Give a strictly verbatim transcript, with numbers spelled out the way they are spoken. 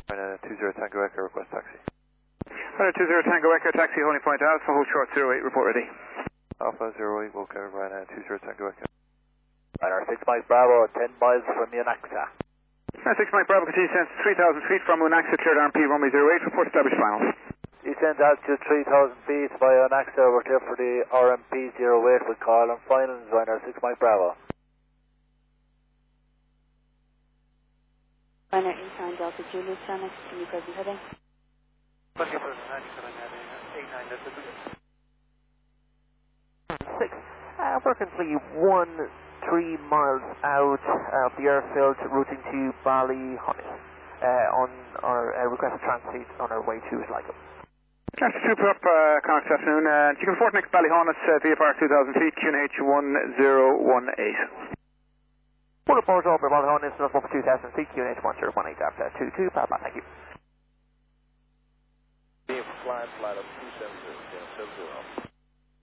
Uh, two zero Tango Echo, request taxi. Runner two zero Tango Echo, taxi holding point Alpha, hold short zero eight, report ready. Alpha zero eight, will cover Ryanair two zero Tango Echo. Ryanair six Mike Bravo, ten miles from Unaxa. Ryanair six Mike Bravo, continue descent three thousand feet from Unaxa, cleared R M P runway zero eight, report established final. Descent altitude three thousand feet by Unaxa, we're clear for the R M P zero eight with call and final, Ryanair six Mike Bravo. Ryanair eight nine Delta Julius, Janet, can you present heading? Six. Uh, we're currently one, three miles out of the airfield, routing to Ballyhonnet uh, on our uh, requested transit on our way to Sligo. After super up, uh, Connacht this afternoon. Uh, you can report next Ballyhonnet, uh, V F R two thousand feet, Q N H one zero one eight. Full report over Ballyhonnet, so for two thousand feet, Q N H one zero one eight after two two, bye bye, thank you. Flying flat up two seven zero, seven zero.